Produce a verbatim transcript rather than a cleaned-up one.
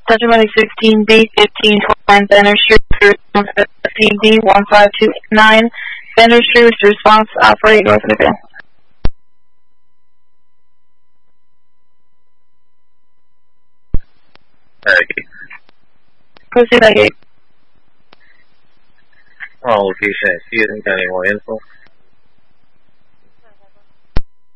Testimony sixteen B, fifteen twenty-nine Banner Street, C D one five two nine, Banner Street, response, operate north of the van. Okay. Proceed by gate. All location at Seaton County, more info.